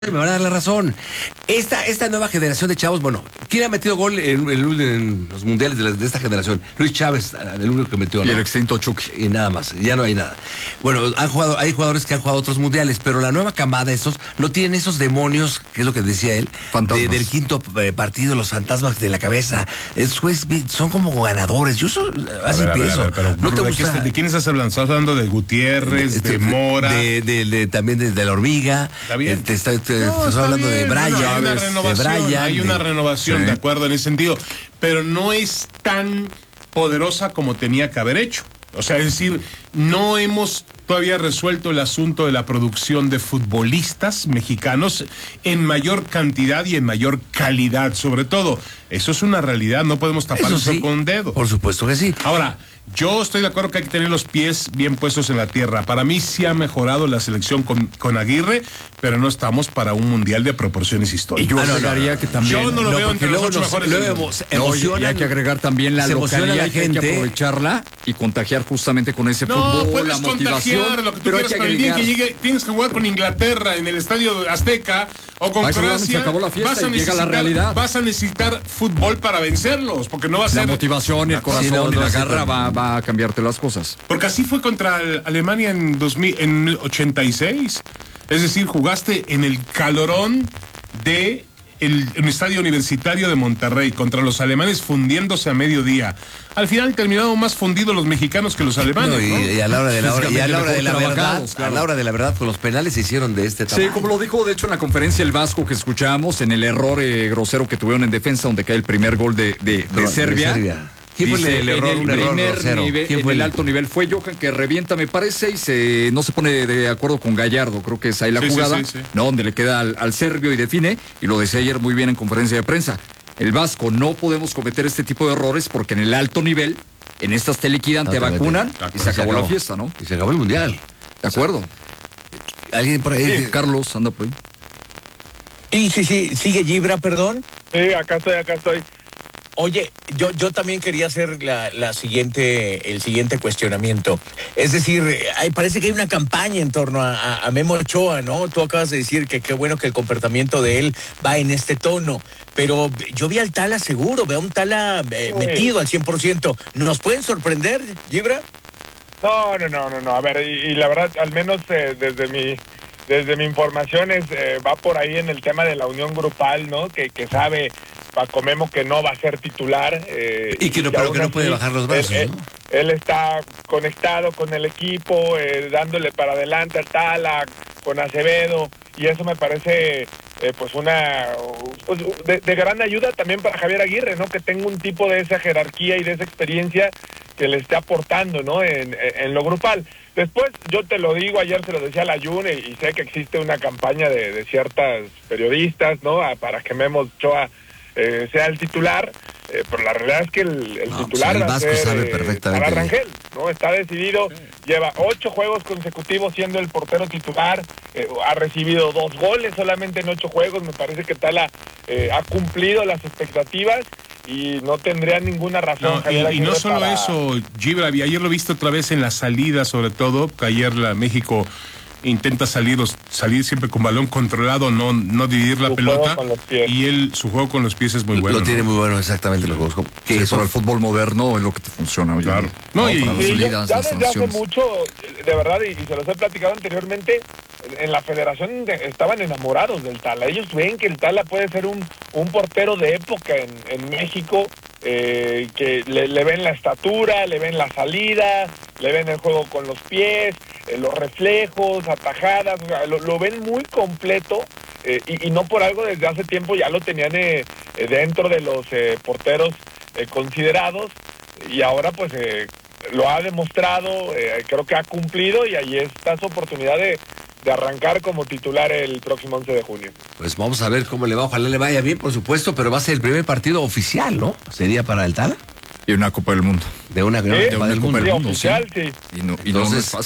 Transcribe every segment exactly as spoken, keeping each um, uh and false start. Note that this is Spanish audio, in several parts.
Me van a dar la razón. Esta, esta nueva generación de chavos, bueno, ¿quién ha metido gol en, en, en los mundiales de, la, de esta generación? Luis Chávez, el único que metió. Y ¿no? el extinto Chucky. Y nada más, ya no hay nada. Bueno, han jugado, hay jugadores que han jugado otros mundiales, pero la nueva camada, estos, no tienen esos demonios, que es lo que decía él, de, del quinto eh, partido, los fantasmas de la cabeza. Es, pues, son como ganadores. Yo soy, así pienso. ¿No te gusta? ¿De quién estás hablando? ¿Estás hablando de Gutiérrez, de, de Mora? De, de, de, también de, de la hormiga. ¿Está bien? Te, te, te, no, estás hablando bien. de Brian. Bueno, hay una renovación, de Brian, hay una de... renovación, sí. De acuerdo, en ese sentido. Pero no es tan poderosa como tenía que haber hecho. O sea, es decir, no hemos todavía resuelto el asunto de la producción de futbolistas mexicanos en mayor cantidad y en mayor calidad, sobre todo. Eso es una realidad, no podemos tapar eso, eso sí, con un dedo. Por supuesto que sí. Ahora, yo estoy de acuerdo que hay que tener los pies bien puestos en la tierra. Para mí sí ha mejorado la selección con, con Aguirre, pero no estamos para un mundial de proporciones históricas. Y yo agregaría que también... Yo no lo no, veo entre los ocho nos, mejores. Luego emociona, y hay que agregar también la localidad, la gente, hay que aprovecharla y contagiar justamente con ese no, fútbol, puedes la motivación. Contagiar lo que tú pero quieras, hay que pero el día que llegue, tienes que jugar con Inglaterra en el Estadio Azteca o con Croacia. Se acabó la fiesta vas a y llega la realidad. Vas a necesitar fútbol para vencerlos, porque no va a ser... La motivación, el corazón, sí, no, no, la garra va, va a cambiarte las cosas. Porque así fue contra Alemania en, dos mil, en ochenta y seis. Es decir, jugaste en el calorón de el, el estadio universitario de Monterrey contra los alemanes fundiéndose a mediodía. Al final terminaron más fundidos los mexicanos que los alemanes, no, y, ¿no? y a la hora de la hora, y a la hora de la verdad, claro. A la hora de la verdad, con los penales se hicieron de este tamaño. Sí, como lo dijo de hecho en la conferencia el Vasco que escuchamos, en el error eh, grosero que tuvieron en defensa, donde cae el primer gol de, de, de, de Serbia. De Serbia. ¿Quién fue el, el error? En el error primer grosero. nivel, ¿Quién en fue el el alto nivel fue Johan, que revienta, me parece, y se no se pone de acuerdo con Gallardo. Creo que es ahí la sí, jugada, sí, sí, sí. ¿no? Donde le queda al, al serbio y define, y lo decía ayer muy bien en conferencia de prensa. El Vasco, no podemos cometer este tipo de errores porque en el alto nivel, en estas te liquidan, te vacunan y se acabó, se acabó la fiesta, ¿no? Y se acabó el mundial. ¿De acuerdo? ¿Alguien por ahí? Sí. Carlos, anda por ahí. Sí, sí, sí, sigue Gibra, perdón. Sí, acá estoy, acá estoy. Oye, yo, yo también quería hacer la, la siguiente, el siguiente cuestionamiento. Es decir, hay, parece que hay una campaña en torno a, a, a Memo Ochoa, ¿no? Tú acabas de decir que qué bueno que el comportamiento de él va en este tono. Pero yo vi al Tala seguro, veo a un Tala eh, sí. metido al cien por ciento. ¿Nos pueden sorprender, Gibra? No, no, no, no, no. A ver, y, y la verdad, al menos eh, desde mi... Desde mi información es, eh, va por ahí en el tema de la unión grupal, ¿no? Que, que sabe Paco Memo que no va a ser titular. Eh, y que no, y pero que no puede bajar los brazos, él, ¿no? Él, él está conectado con el equipo, eh, dándole para adelante a Tala, con Acevedo, y eso me parece eh, pues una pues, de, de gran ayuda también para Javier Aguirre, ¿no? Que tenga un tipo de esa jerarquía y de esa experiencia que le esté aportando, ¿no? En, en lo grupal. Después, yo te lo digo, ayer se lo decía a la June, y sé que existe una campaña de, de ciertas periodistas, ¿no? A, para que Memo Ochoa eh, sea el titular, eh, pero la realidad es que el, el no, titular pues el va a ser sabe perfectamente Sara Rangel, ¿no? Está decidido, sí. Lleva ocho juegos consecutivos siendo el portero titular, eh, ha recibido dos goles solamente en ocho juegos, me parece que Tala eh, ha cumplido las expectativas, y no tendría ninguna razón. No, y, y no solo para... eso, Gibra, ayer lo viste otra vez en la salida, sobre todo, que ayer la México intenta salir, salir siempre con balón controlado, no, no dividir la su pelota, y él, su juego con los pies es muy bueno. Lo tiene ¿no? muy bueno, exactamente, los juegos. Que sí, para el fútbol moderno es lo que te funciona. Oye, claro. No, no, y, y, y salidas, ya desde hace mucho, de verdad, y, y se los he platicado anteriormente, en la federación de, estaban enamorados del Tala. Ellos ven que el Tala puede ser un, un portero de época en, en México, eh, que le, le ven la estatura, le ven la salida, le ven el juego con los pies, eh, los reflejos, atajadas, o sea, lo, lo ven muy completo, eh, y, y no por algo desde hace tiempo ya lo tenían eh, eh, dentro de los eh, porteros eh, considerados, y ahora pues eh, lo ha demostrado, eh, creo que ha cumplido, y ahí está su oportunidad de de arrancar como titular el próximo once de junio. Pues vamos a ver cómo le va, ojalá le vaya bien, por supuesto, pero va a ser el primer partido oficial, ¿no? ¿Sería para el Tala? Y una Copa del Mundo. De una, ¿Sí? de una Copa del Mundo. Mundo. Sí, oficial, sí. Y no, y Entonces, no es fácil.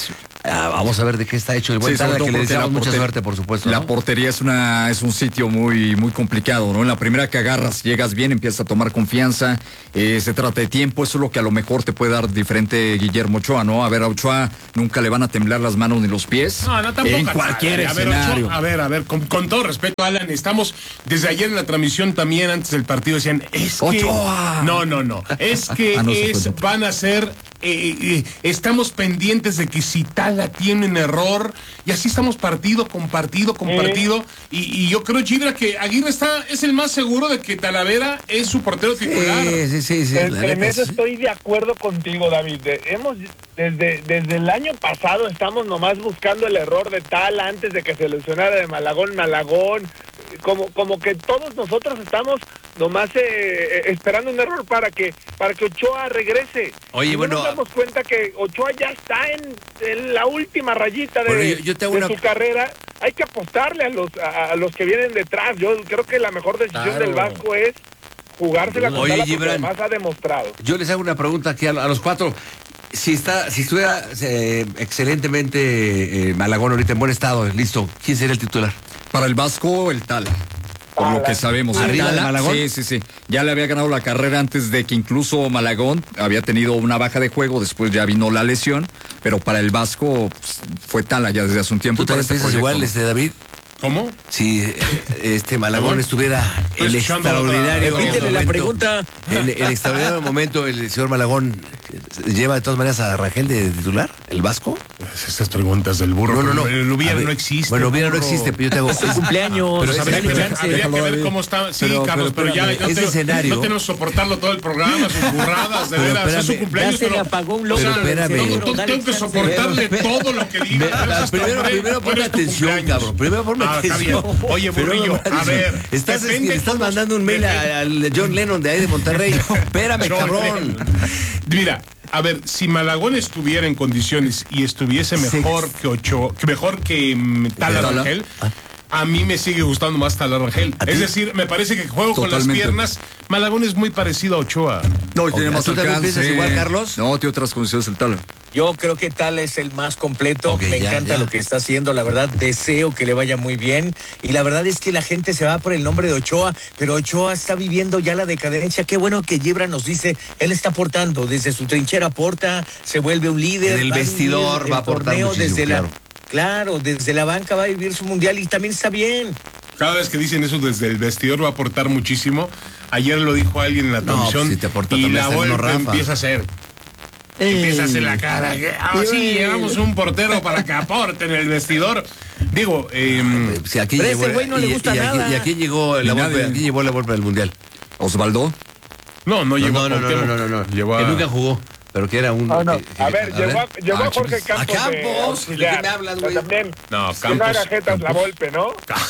Ah, vamos a ver de qué está hecho el buen sí, Tala, que le deseamos mucha porter... suerte, por supuesto. La ¿no? portería es una es un sitio muy muy complicado, ¿no? En la primera que agarras, llegas bien, empiezas a tomar confianza, eh, se trata de tiempo, eso es lo que a lo mejor te puede dar diferente Guillermo Ochoa, ¿no? A ver, a Ochoa nunca le van a temblar las manos ni los pies. No, no, tampoco. En cualquier a ver, escenario. Ochoa, a ver, a ver, con, con todo respeto, Alan, estamos desde ayer en la transmisión también, antes del partido, decían, es que... ¡Ochoa! No, no, no, es que ah, no, es, van a ser... Eh, eh, estamos pendientes de que si Tala tiene un error, y así estamos partido con partido con ¿Eh? partido, y, y yo creo, Gibra, que Aguirre está es el más seguro de que Talavera es su portero titular. Sí, sí, sí. sí En, en eso sí. estoy de acuerdo contigo, David. De- hemos desde, desde el año pasado estamos nomás buscando el error de Tala antes de que se lesionara de Malagón, Malagón. Como, como que todos nosotros estamos nomás eh, esperando un error para que para que Ochoa regrese. Oye, y bueno, no nos damos cuenta que Ochoa ya está en, en la última rayita de, Bueno, yo- yo te hago de una- su carrera. Hay que apostarle a los a, a los que vienen detrás. Yo creo que la mejor decisión Claro. del Vasco es jugársela con Oye, Tala, porque Gibran. además ha demostrado. Yo les hago una pregunta aquí a, a los cuatro. Si está, si estuviera eh, excelentemente eh, Malagón ahorita en buen estado, listo, ¿quién sería el titular? Para el Vasco, el Tala. Por lo que sabemos. ¿Arriba de Tala, Malagón? Sí, sí, sí. Ya le había ganado la carrera antes de que incluso Malagón había tenido una baja de juego, después ya vino la lesión, pero para el Vasco pues, fue Tala ya desde hace un tiempo. ¿Tú también Para este piensas proyecto, igual, ¿no? este David? ¿Cómo? Si eh, este Malagón estuviera Estoy el escuchando extraordinario otra- Repítele la momento, pregunta. el, el extraordinario momento, el señor Malagón eh, lleva de todas maneras a Rangel de titular, el Vasco. Estas preguntas del burro. No, no, no. pero El hubiera A ver, no existe. Bueno, hubiera no burro. existe, pero yo te hago. Es su cumpleaños. Pero Pues ese- habría, que pero- ver, habría que déjalo, ver David. cómo está. Sí, Pero- Carlos, pero pero, ya, espérame, ya ese te- escenario- no tenemos que soportarlo todo el programa, sus burradas, de Pero veras. Es su espérame, cumpleaños. ya se le pero- apagó un o sea, loco del tengo- cerebro, tengo- dale Tengo que chance. soportarle Pero- todo lo que Ve- diga. ah, primero, primero ponme atención, cabrón. Primero ponme Ah, está bien. atención. Oye, Pero burrillo, no me a ver. Estás, depende estás cómo- mandando un mail depende- a- al John Lennon de ahí de Monterrey. Espérame, John cabrón. Lennon. Mira, a ver, si Malagón estuviera en condiciones y estuviese mejor que Ochoa, que mejor que mm, Tala Tala. Rangel, a mí me sigue gustando más Tala Rangel. ¿A ti? Es decir, me parece que juego con las Totalmente. piernas. Malagón es muy parecido a Ochoa. No, y tiene Ok, más ¿tú también alcance. piensas igual, Carlos? No, tiene otras condiciones el Tala. Yo creo que Tala es el más completo. Ok, Me ya, encanta ya. lo que está haciendo. La verdad, deseo que le vaya muy bien. Y la verdad es que la gente se va por el nombre de Ochoa, pero Ochoa está viviendo ya la decadencia. Qué bueno que Gibran nos dice, él está aportando. Desde su trinchera aporta, se vuelve un líder. En el va a vestidor vivir va a el aportar torneo muchísimo, desde claro. la, claro, desde la banca va a vivir su mundial y también está bien. Cada vez que dicen eso desde el vestidor va a aportar muchísimo. Ayer lo dijo alguien en la No, transmisión. pues, si te aporta y también la está Volpe no Rafa. empieza a hacer. Empieza a hacer la cara. que, Ah, sí, llevamos un portero para que aporte en el vestidor. Digo, eh, Si aquí Pero llegó, ese güey no le y- gusta y, aquí- nada. y aquí llegó la Y Volpe, nadie. aquí llevó la Volpe del Mundial. Osvaldo. no, no No, llegó no, a no, no, Cuauhtémoc. no, no, no. Llevó a- Que nunca jugó, pero que era un. Ah, no. que- que- A ver, llegó a, llegó Ah, a Jorge chicos. Campos. ¿A de Campos? auxiliar. ¿De qué me hablas, O güey? sea, también, No, que Campos, no haga jetas la Volpe, ¿no?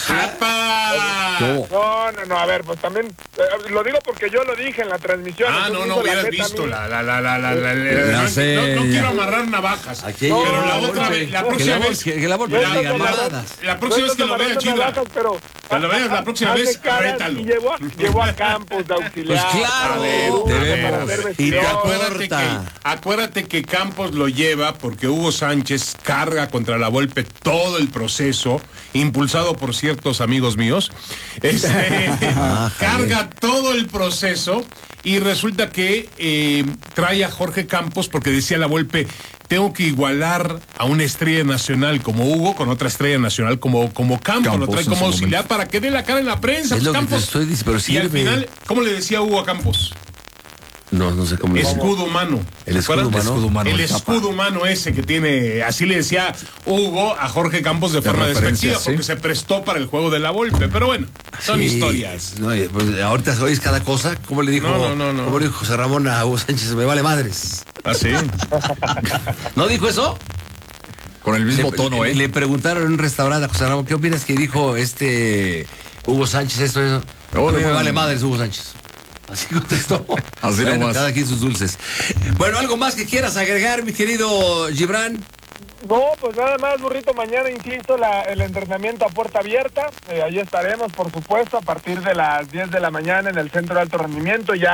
¡Japa! No. No, no, no, a ver, pues también, eh, lo digo porque yo lo dije en la transmisión. Ah, no, entonces no hizo la hubieras jeta a visto mí. la, la, la, la, la, la, la- Ya no, sé, no, no ya. quiero amarrar navajas. Aquí No, pero la no, otra no, vez, la no, próxima que la vez. Volpe- que la Volpe No no estoy diga amarrando- nada. La próxima no vez que lo estoy vea, amarrando Gibran. navajas, pero Cuando lo veas la próxima hace vez, caras rétalo. y Llevó, a- llevó a Campos de auxiliar. Pues claro, a ver, debemos. para hacer Y te vestidor. Acuérdate que, Corta. acuérdate que Campos lo lleva porque Hugo Sánchez carga contra la Volpe todo el proceso, impulsado por ciertos amigos míos. Este, carga todo el proceso y resulta que eh, trae a Jorge Campos porque decía la Volpe, tengo que igualar a una estrella nacional como Hugo con otra estrella nacional como, como Campos, Campos lo trae en como su auxiliar momento. para que dé la cara en la prensa. Es lo que te Campos. estoy diciendo, pero y al sirve. final, ¿cómo le decía Hugo a Campos? No, no sé cómo. Escudo humano. ¿El escudo ¿Recuerdan? humano? Escudo humano, El el Tapa. escudo humano ese que tiene, así le decía Hugo a Jorge Campos de, De forma referencia, despectiva, sí. porque se prestó para el juego de la Volpe. Pero bueno, son Sí. historias. No, y, pues, ahorita oís cada cosa. ¿Cómo le dijo? No, no, no, no. ¿Cómo le dijo José Ramón a Hugo Sánchez? Me vale madres. ¿Ah, sí? ¿No dijo eso? Con el mismo le, tono, le- ¿eh? le preguntaron en un restaurante a José Ramón, ¿qué opinas que dijo este Hugo Sánchez esto? eso? No, A mí no, me no. vale madres, Hugo Sánchez. Así contestó. Así Bueno, nomás. cada quien sus dulces. Bueno, ¿algo más que quieras agregar, mi querido Gibran? No, pues nada más, burrito, mañana, insisto, la, el entrenamiento a puerta abierta, eh, ahí estaremos, por supuesto, a partir de las diez de la mañana en el Centro de Alto Rendimiento, ya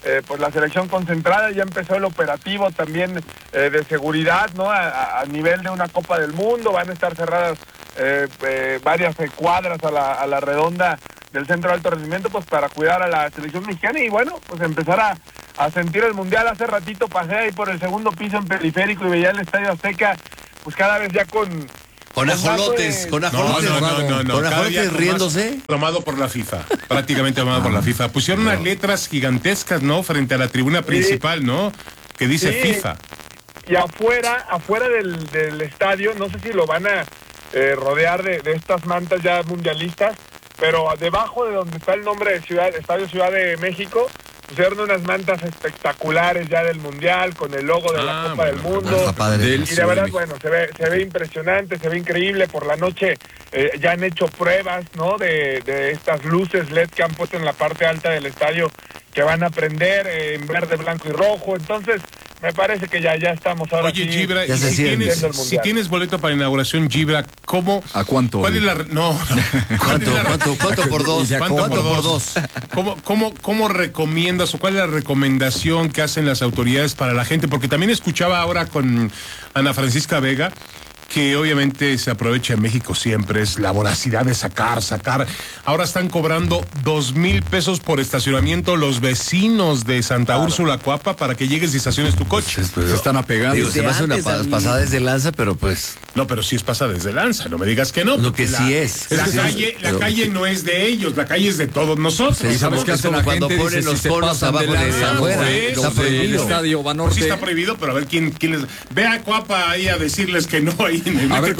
eh, pues la selección concentrada, ya empezó el operativo también eh, de seguridad, ¿no? A, a nivel de una Copa del Mundo, van a estar cerradas eh, eh, varias cuadras a la, a la redonda del centro de alto rendimiento, pues para cuidar a la selección mexicana y bueno, pues empezar a, a sentir el mundial. Hace ratito pasé ahí por el segundo piso en Periférico y veía el Estadio Azteca, pues cada vez ya con... Con ajolotes, con ajolotes, no, no, no, no, con ajolotes riéndose. Tomado por la FIFA, prácticamente tomado ah, por la FIFA. Pusieron no. unas letras gigantescas, ¿no? Frente a la tribuna principal, ¿no? Que dice sí. FIFA. Y afuera, afuera del, del estadio, no sé si lo van a eh, rodear de, de estas mantas ya mundialistas, pero debajo de donde está el nombre de Ciudad, Estadio Ciudad de México, pusieron unas mantas espectaculares ya del Mundial, con el logo de la ah, Copa bueno, del Mundo. Y de verdad, bueno, se ve, se ve impresionante, se ve increíble. Por la noche eh, ya han hecho pruebas, ¿no? De, de estas luces L E D que han puesto en la parte alta del estadio, que van a prender eh, en verde, blanco y rojo. Entonces, me parece que ya, ya estamos ahora. Oye, Gibra, y si tienes, si tienes boleto para inauguración, Gibra, ¿cómo? ¿A cuánto? ¿Cuál es la, no, no. ¿Cuánto, la, cuánto, cuánto por dos? ¿Cuánto, ¿Cuánto por dos? ¿Cómo, cómo, ¿Cómo recomiendas o cuál es la recomendación que hacen las autoridades para la gente? Porque también escuchaba ahora con Ana Francisca Vega, que obviamente se aprovecha en México siempre, es la voracidad de sacar, sacar. Ahora están cobrando dos mil pesos por estacionamiento los vecinos de Santa claro. Úrsula, Coapa, para que llegues y estaciones tu coche. Pues, pues, se están apegando. Digo, se me hace una pa pasada desde lanza, pero pues... No, pero sí es pasada desde lanza, no me digas que no. Lo que la, sí es. La, sí calle, es, la pero... calle no es de ellos, la calle es de todos nosotros. Sí, ¿sabes qué hace la cuando gente? Ponen los conos abajo de esa afuera. Está prohibido. El estadio va norte. Sí está prohibido, pero a ver quién, quién les... Ve a Coapa ahí a decirles que no ahí en el... A ver,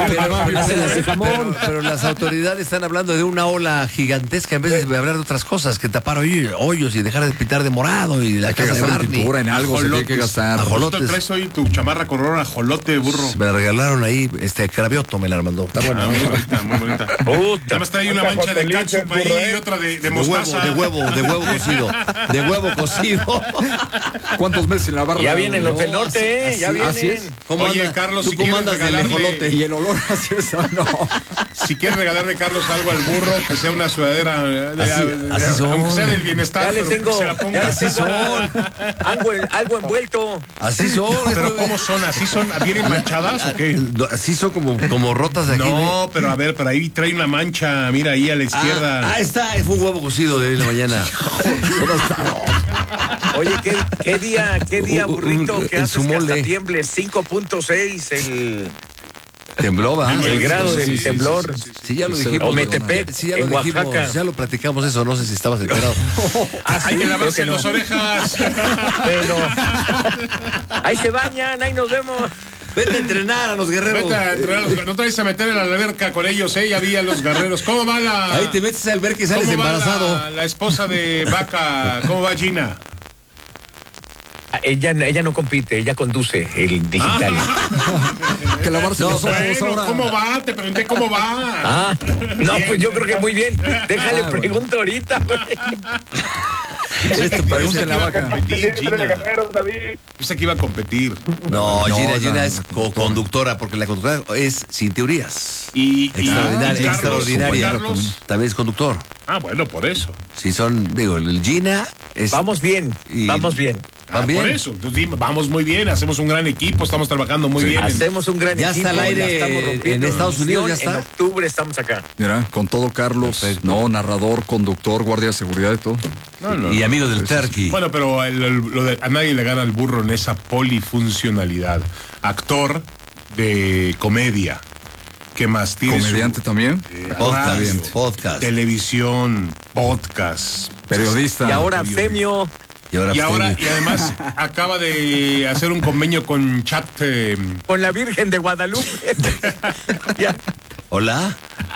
Pero, pero las autoridades están hablando de una ola gigantesca en vez de hablar de otras cosas, que tapar hoyos y dejar de pintar de morado y la casa de Barney. En algo se tiene que gastar. Ajolotes. ¿Tú traes hoy tu chamarra con olor a ajolote, burro? Me la regalaron ahí, este Cravioto me la mandó. Está buena, ah, muy bonita, muy bonita. Además trae una mancha de ketchup ahí y otra de, de mostaza. De huevo, de huevo, de huevo cocido. De huevo cocido. ¿Cuántos meses en la barra? Ya vienen los del norte, eh, ya vienen. Así es. Oye, anda? Carlos, ¿tú si cómo andas del ajolote? Y el olor así es, no. Si quieres regalarle, Carlos, algo al burro, que sea una sudadera, de, así, de, así son. aunque sea del bienestar, ya les tengo, se la ponga. Ya así son. algo, algo envuelto. Así son. Pero ¿cómo son? ¿Así son? ¿Vienen manchadas o qué? Así son como, como rotas de aquí. No, ¿eh? Pero a ver, pero ahí trae una mancha, mira ahí a la izquierda. Ah, ah está, fue un huevo cocido de hoy en la mañana. Oye, ¿qué, qué día, qué día, burrito, que haces que hasta tiemble? cinco punto seis el... Tembló, ¿va? El grado del sí, temblor. Sí, sí, sí, sí, ya lo dijimos. O Metepec, sí, ya lo en dijimos, Oaxaca. Ya lo platicamos eso, no sé si estabas enterado. ¿Ah, hay sí? que lavarse las no. orejas. Pero ahí se bañan, ahí nos vemos. Vete a entrenar a los guerreros. Vete a entrenar, no te vayas a meter en la alberca con ellos, eh, ya vi a los guerreros. ¿Cómo va la...? Ahí te metes a alberca y sales embarazado. La, la esposa de Vaca, ¿cómo va Gina? Ella, ella no compite, ella conduce el digital. Ah. Que lavarse no, los ojos bueno, ahora. ¿Cómo va? Te pregunté cómo va. Ah, no, pues yo creo que muy bien. Déjale ah, pregunto bueno. ahorita. Esto parece la vaca. Pensé que iba a competir. No, no Gina, no, Gina es co-conductora, porque la conductora es sin teorías. Y extraordinaria, y extraordinaria. Carlos, también es conductor. Ah, bueno, por eso. Sí, son, digo, el Gina es. Vamos bien, y... vamos bien. Ah, bien? Por eso, vamos muy bien, hacemos un gran equipo, estamos trabajando muy sí, bien. Hacemos un gran ya equipo. Ya está al aire en Estados Unidos, ya está. En octubre estamos acá. Mira, con todo Carlos, perfecto. No, narrador, conductor, guardia de seguridad y todo. No, no, y no, amigo del Turkey. Bueno, pero el, el, lo de, a nadie le gana el burro en esa polifuncionalidad. Actor de comedia. ¿Qué más tiene? ¿Comediante su, también? Eh, podcast, radio, podcast. Televisión, podcast. Periodista. Y ahora Femio. Y ahora, y, ahora y además acaba de hacer un convenio con Chat. Eh... Con la Virgen de Guadalupe. Hola.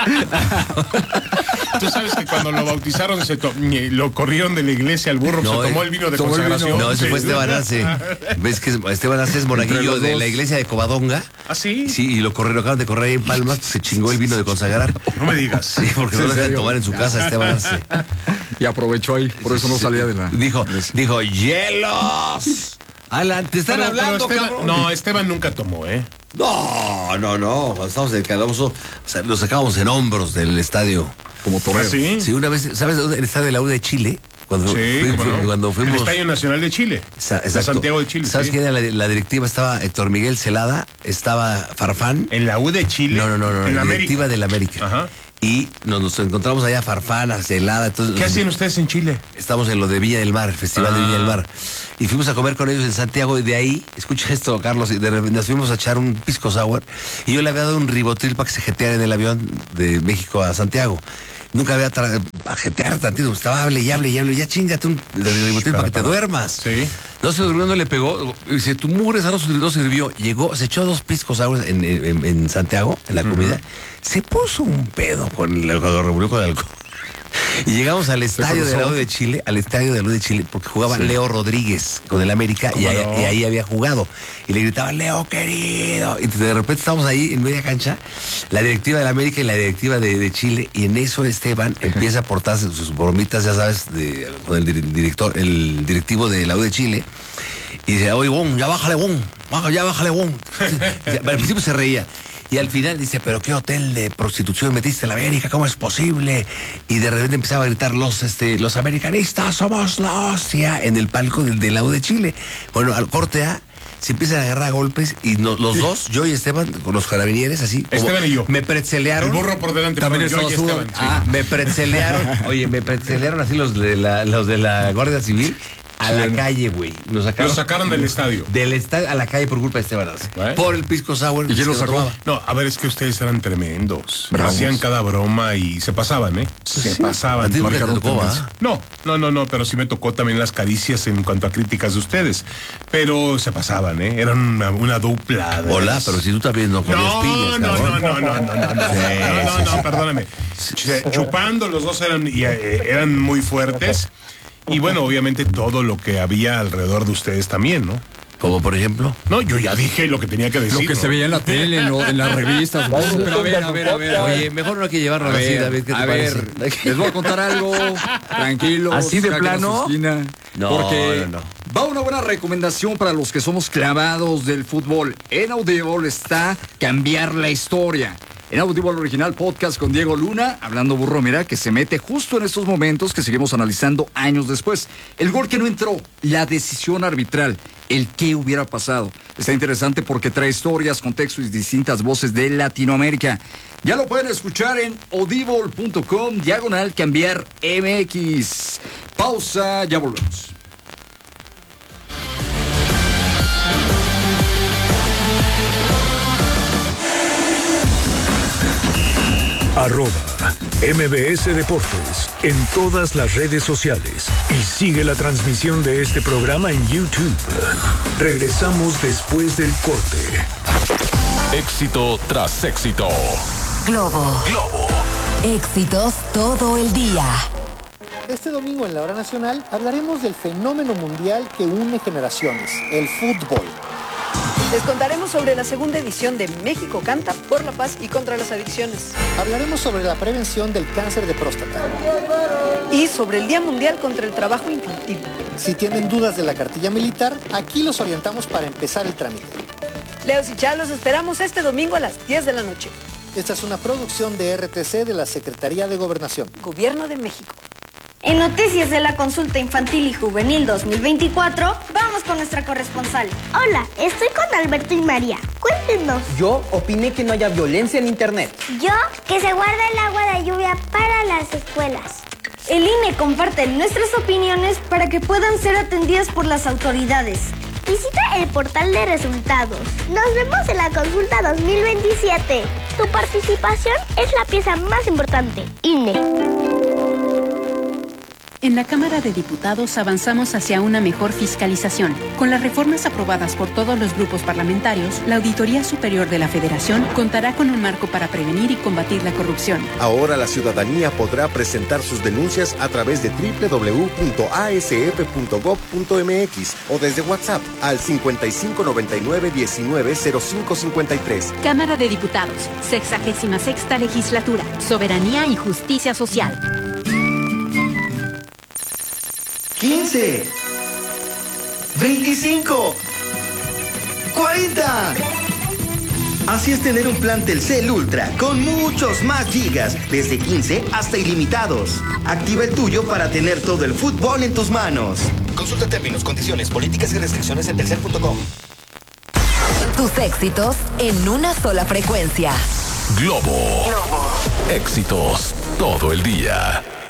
Tú sabes que cuando lo bautizaron se to... lo corrieron de la iglesia al burro, no, se tomó el vino de consagración. No, ese fue Esteban Arce. ¿Ves que Esteban Arce es monaguillo de la iglesia de Covadonga? ¿Ah, sí? Sí, y lo corrieron, acaban de correr ahí en Palmas, se chingó el vino de consagrar. No me digas. Sí, porque no lo dejan tomar en su casa Esteban Arce. Y aprovechó ahí, por eso no salía de la... Dijo, dijo, ¡hielos! Alan, te están pero, hablando, pero Esteban, cabrón. No, Esteban nunca tomó, ¿eh? No, no, no. Cuando estábamos en el calabozo, o sea, lo sacábamos en hombros del estadio. Como torero. ¿Ah, sí? Sí, una vez, ¿sabes dónde? El estadio de la U de Chile, Cuando, sí, fui, bueno, cuando fuimos... El Estadio Nacional de Chile. De Santiago de Chile. ¿Sabes sí. quién era la, la directiva? Estaba Héctor Miguel Celada, estaba Farfán. ¿En la U de Chile? No, no, no, no en la América. directiva del América. Ajá. Y nos, nos encontramos allá Farfán, Celada. Entonces, ¿Qué hacían ustedes en Chile? Estamos en lo de Villa del Mar, el Festival ah. de Villa del Mar. Y fuimos a comer con ellos en Santiago y de ahí, escucha esto, Carlos, y de repente nos fuimos a echar un pisco sour y yo le había dado un ribotril para que se jeteara en el avión de México a Santiago. Nunca había tra- a jetear tantito, estaba hable y hable y hable, ya chingate un ribotril para que te duermas. Sí. No se durmió, no le pegó, y dice, tu mugre esa no, no sirvió. Llegó, se echó dos piscos sour en, en, en Santiago, en la comida, uh-huh. Se puso un pedo con el, cuando revolvió con el alcohol. Y llegamos al estadio de la U de Chile, al estadio de la U de Chile, porque jugaba sí. Leo Rodríguez con el América y, no? ahí, y ahí había jugado. Y le gritaban, Leo querido. Y de repente estamos ahí en media cancha, la directiva del América y la directiva de, de Chile, y en eso Esteban empieza a portarse sus bromitas, ya sabes, de, con el director, el directivo de la U de Chile. Y dice, oye, bon, ya bájale, bon, ya bájale, bon. Al principio se reía. Y al final dice, pero qué hotel de prostitución metiste en la América, ¿cómo es posible? Y de repente empezaba a gritar los, este, los americanistas somos la hostia en el palco de, de la U de Chile. Bueno, al corte A se empiezan a agarrar a golpes y no, los sí. dos, yo y Esteban, con los carabineros así. Esteban y yo. Me pretzelearon. El burro por delante. También yo y Esteban. Sí. Ah, me pretzelearon. Oye, me pretzelearon así los de la, los de la Guardia Civil. A la calle, güey. Nos sacaron, Nos sacaron del estadio. Del estadio a la calle por culpa de Esteban Arce. ¿Eh? Por el pisco sour. ¿Y quién lo sacó? No, a ver, es que ustedes eran tremendos. Bravos. Hacían cada broma y se pasaban, ¿eh? Sí, se sí. pasaban. ¿A ti te tocó, ¿ah? No, no, no, no, pero sí me tocó también las caricias en cuanto a críticas de ustedes. Pero se pasaban, ¿eh? Eran una, una dupla. De Hola, pero si tú también no comías no, piñas, no, cabrón. no, no, no, no, no, no, no, no, no, no, perdóname. Chupando los dos eran, eran muy fuertes. Y bueno, obviamente todo lo que había alrededor de ustedes también, ¿no? Como por ejemplo. No, yo ya dije lo que tenía que decir. Lo que ¿no? se veía en la tele, en, lo, en las revistas. Pero a ver, a ver, a ver. Oye, mejor no hay que llevarlo a así, David. ¿Qué te a parece? ver, les voy a contar algo. Tranquilos. ¿Así de plano? No, porque no, no. Va una buena recomendación para los que somos clavados del fútbol. En Audible está Cambiar la Historia. En Audible Original Podcast con Diego Luna, hablando burro, mira, que se mete justo en estos momentos que seguimos analizando años después. El gol que no entró, la decisión arbitral, el qué hubiera pasado. Está interesante porque trae historias, contextos y distintas voces de Latinoamérica. Ya lo pueden escuchar en audible punto com, diagonal cambiar M X. Pausa, ya volvemos. Arroba M B S Deportes en todas las redes sociales y sigue la transmisión de este programa en YouTube. Regresamos después del corte. Éxito tras éxito. Globo. Globo. Éxitos todo el día. Este domingo en la Hora Nacional hablaremos del fenómeno mundial que une generaciones, el fútbol. Les contaremos sobre la segunda edición de México Canta por la paz y contra las adicciones. Hablaremos sobre la prevención del cáncer de próstata. Y sobre el Día Mundial contra el Trabajo Infantil. Si tienen dudas de la cartilla militar, aquí los orientamos para empezar el trámite. Leos y Chá, los esperamos este domingo a las diez de la noche. Esta es una producción de R T C de la Secretaría de Gobernación. Gobierno de México. En noticias de la consulta infantil y juvenil dos mil veinticuatro, vamos con nuestra corresponsal. Hola, estoy con Alberto y María. Cuéntenos. Yo opiné que no haya violencia en internet. Yo, que se guarda el agua de lluvia para las escuelas. El I N E comparte nuestras opiniones para que puedan ser atendidas por las autoridades. Visita el portal de resultados. Nos vemos en la consulta dos mil veintisiete. Tu participación es la pieza más importante. I N E. En la Cámara de Diputados avanzamos hacia una mejor fiscalización. Con las reformas aprobadas por todos los grupos parlamentarios, la Auditoría Superior de la Federación contará con un marco para prevenir y combatir la corrupción. Ahora la ciudadanía podrá presentar sus denuncias a través de doble u doble u doble u punto a s f punto gob punto m x o desde WhatsApp al cincuenta y cinco noventa y nueve diecinueve cero cinco cincuenta y tres. Cámara de Diputados, sexagésima sexta legislatura, soberanía y justicia social. quince, veinticinco, cuarenta. Así es tener un plan Telcel Ultra con muchos más gigas, desde quince hasta ilimitados. Activa el tuyo para tener todo el fútbol en tus manos. Consulta términos, condiciones, políticas y restricciones en telcel punto com. Tus éxitos en una sola frecuencia. Globo. Globo. Éxitos todo el día.